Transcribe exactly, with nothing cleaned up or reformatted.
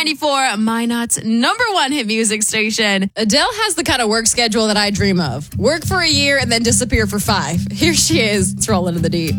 ninety-four, Minot's number one hit music station. Adele has the kind of work schedule that I dream of. Work for a year and then disappear for five. Here she is. It's rolling in the deep.